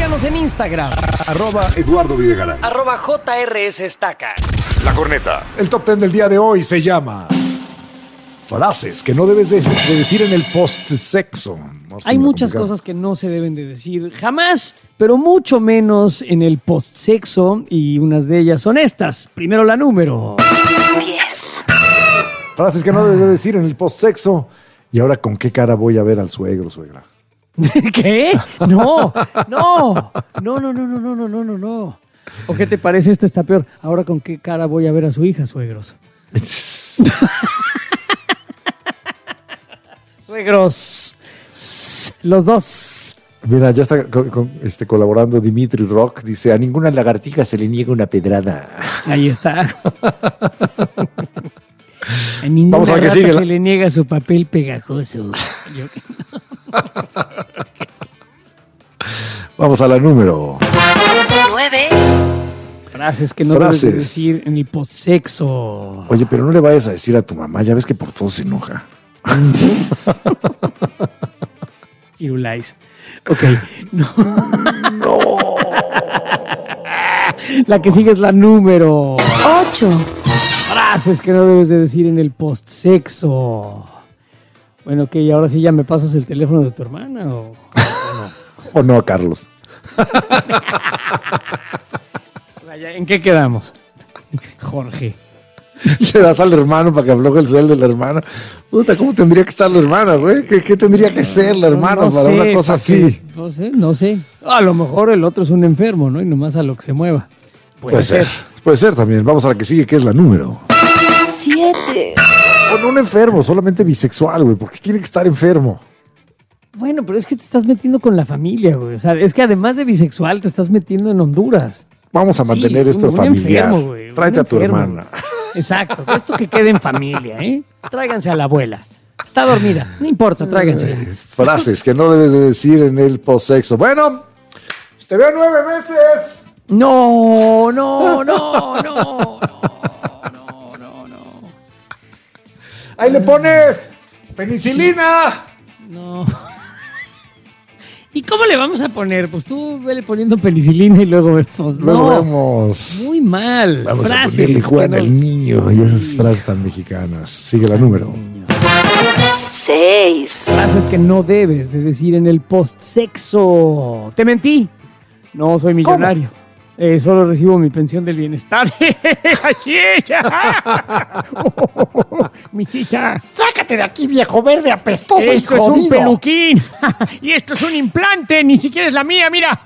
Síganos en Instagram. @Eduardo Videgaray. @JRS Estaca. La Corneta. El top 10 del día de hoy se llama frases que no debes de decir en el post-sexo. No sé, Hay me muchas complicado. cosas que no se deben de decir jamás, pero mucho menos en el post-sexo, y unas de ellas son estas. Primero la número 10. Frases que no debes de decir en el post-sexo. ¿Y ahora con qué cara voy a ver al suegro, suegra? ¿Qué? No. ¿O qué te parece? Esta está peor. Ahora con qué cara voy a ver a su hija, suegros. Suegros. Los dos. Mira, ya está colaborando Dimitri Rock. Dice, a ninguna lagartija se le niega una pedrada. Ahí está. A ninguna Vamos a ver qué rata sigue. se le niega su papel pegajoso. Vamos a la número. 9. Frases que no debes de decir en el postsexo. Oye, pero no le vayas a decir a tu mamá. Ya ves que por todo se enoja. Firulais. Ok. No. La que sigue es la número 8. frases que no debes de decir en el postsexo. Bueno, ok, ahora sí ya me pasas el teléfono de tu hermana o no. ¿O no, Carlos? O sea, ¿en qué quedamos? Jorge. Le das al hermano para que afloje el cel de la hermana. Puta, ¿cómo tendría que estar la hermana, güey? ¿Qué tendría que ser la hermana No para sé, una cosa así? No sé. A lo mejor el otro es un enfermo, ¿no? Y nomás a lo que se mueva. Puede ser. Puede ser también. Vamos a la que sigue, que es la número. 7. O no un enfermo, solamente bisexual, güey. ¿Por qué tiene que estar enfermo? Bueno, pero es que te estás metiendo con la familia, güey. O sea, es que además de bisexual te estás metiendo en Honduras. Vamos a mantener Sí, esto un familiar. enfermo, güey, un Tráete a tu enfermo. hermana. Exacto. Esto que quede en familia, ¿eh? Tráiganse a la abuela. Está dormida. No importa, tráigansela. Frases que no debes de decir en el postsexo. Bueno, te veo 9 veces. No. Ahí le pones penicilina. No. ¿Y cómo le vamos a poner? Pues tú vele poniendo penicilina y luego vemos. Luego No. vemos. Muy mal. Vamos a Frases ponerle que Juan no- el niño y esas frases tan mexicanas. Sigue la número. 6. Frases que no debes de decir en el postsexo. Te mentí. No soy millonario. Solo recibo mi pensión del bienestar. Así es. Mijita. ¡Sácate de aquí, viejo verde apestoso y Esto es jodido! un peluquín. Y esto es un implante. Ni siquiera es la mía, mira.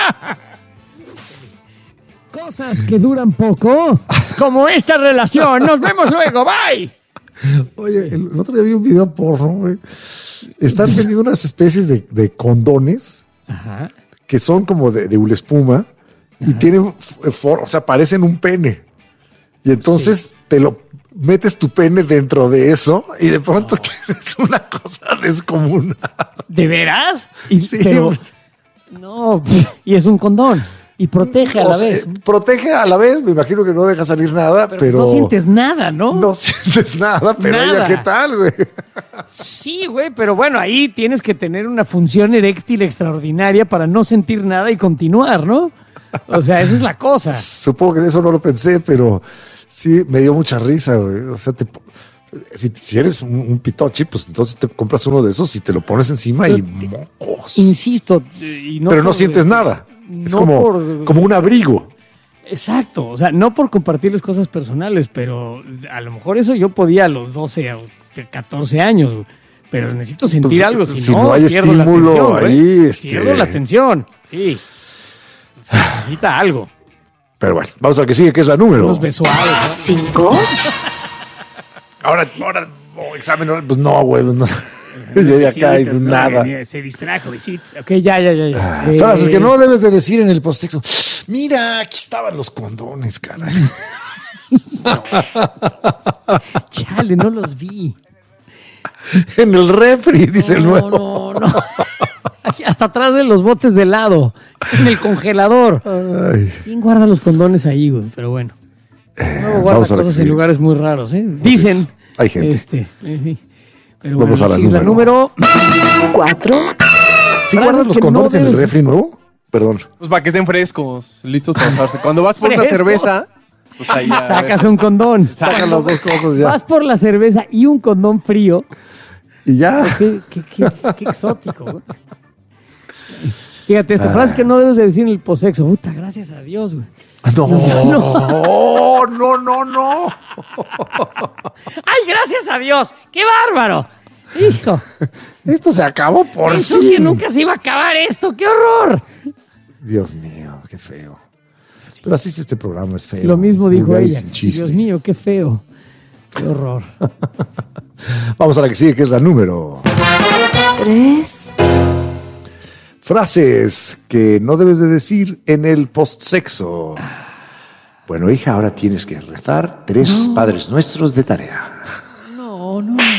Cosas que duran poco. Como esta relación. Nos vemos luego. Bye. Oye, el otro día vi un video porno, güey. Están vendiendo unas especies de condones Ajá. que son como de hula espuma y tienen, o sea, parecen un pene. Y entonces te lo metes tu pene dentro de eso y de pronto tienes una cosa descomunal. ¿De veras? Y, Sí, pero- pues. no, y es un condón. Y protege a O la sea, vez. protege a la vez, me imagino que no deja salir nada, pero no sientes nada, ¿no? no sientes nada, pero Nada. oye, ¿qué tal, güey? Sí, güey, pero bueno, ahí tienes que tener una función eréctil extraordinaria para no sentir nada y continuar, ¿no? O sea, esa es la cosa. Supongo que eso no lo pensé, pero sí me dio mucha risa, güey. O sea, si eres un pitochi, pues entonces te compras uno de esos y te lo pones encima y mocos. Insisto, y no Pero no por- sientes nada. Es no como un abrigo. Exacto, o sea, no por compartirles cosas personales, pero a lo mejor eso yo podía a los 12 o 14 años, güey. Pero necesito sentir Pues, algo, si si no hay pierdo la estímulo atención, güey. ahí, Pierdo la atención, sí. Se necesita algo. Pero bueno, vamos a la que sigue, que es la número. Unos besuados, ¿no? 5. Ahora, examen oral, pues no, güey. No. Y acá y Besitos, no, nada. se distrajo, besitos. Ok, ya. Frases que no debes de decir en el postsexo. Mira, aquí estaban los condones, caray. Chale, no los vi. En el refri, dice el nuevo. No. Aquí, hasta atrás de los botes de helado. En el congelador. Ay, ¿Quién guarda los condones ahí, güey? Pero bueno. Luego guarda vamos a la que cosas sigue. en lugares muy raros, ¿eh? Dicen. hay gente. Pero Vamos bueno, a la sí, es la número 4. ¿Sí frases guardas los que no condones en el debes- refri nuevo? Perdón. Pues para que estén frescos, listos para usarse. Cuando vas por una ¿Frescos? cerveza, pues ahí ya Sacas ves. un condón. Sacan las dos cosas ya. Vas por la cerveza y un condón frío. Y ya. Qué exótico, güey. Fíjate, esta frase que no debes de decir en el posexo. Puta, gracias a Dios, güey. No. No. ¡Ay, gracias a Dios! ¡Qué bárbaro! ¡Hijo! Esto se acabó por Pensó sí. que nunca se iba a acabar esto. ¡Qué horror! Dios mío, qué feo. Pero así es este programa, es feo. Lo mismo dijo Vulgar y ella. sin chiste. Dios mío, qué feo. ¡Qué horror! Vamos a la que sigue, que es la número. 3, Frases que no debes de decir en el postsexo. Bueno, hija, ahora tienes que rezar 3 Padres Nuestros de tarea. No.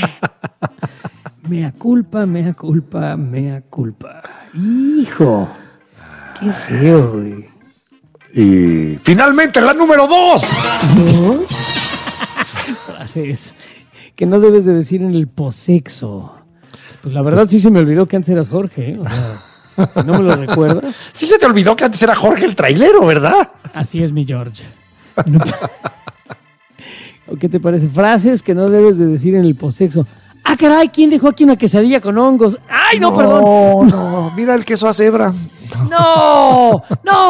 Mea culpa. ¡Hijo! ¡Qué feo, güey! Y finalmente la número 2. 2, Frases que no debes de decir en el posexo. Pues la verdad sí se me olvidó que antes eras Jorge, ¿eh? O sea, si no me lo recuerdas. Sí se te olvidó que antes era Jorge el trailero, ¿verdad? Así es mi George. No- ¿O qué te parece? Frases que no debes de decir en el posexo. ¡Ah, caray! ¿Quién dejó aquí una quesadilla con hongos? ¡Ay, no, perdón! No, mira el queso a cebra. ¡No!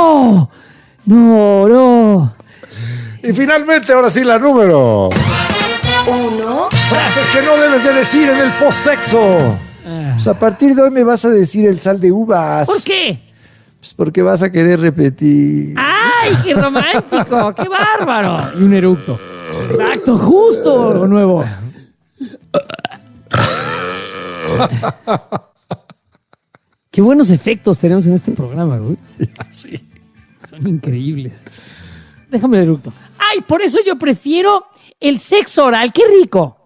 Y finalmente, ahora sí, la número. 1, Frases que no debes de decir en el postsexo. Pues a partir de hoy me vas a decir el sal de uvas. ¿Por qué? Pues porque vas a querer repetir. ¡Ay, qué romántico! ¡Qué bárbaro! Y un eructo. Exacto, justo lo nuevo. Qué buenos efectos tenemos en este programa, güey. Sí. Son increíbles. Déjame el eructo. ¡Ay, por eso yo prefiero el sexo oral! ¡Qué rico!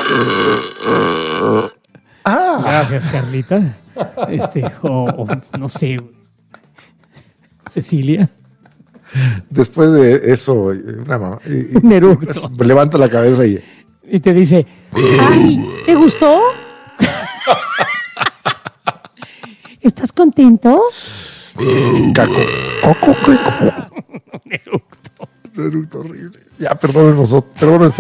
Gracias, Carlita. O no sé, Cecilia. Después de eso, una mamá. Un eructo. Levanta la cabeza y. Y te dice, ¡ay, ¿te gustó? ¿Estás contento? Caco. Coco. Un eructo horrible. Ya, perdónenos, perdónenos por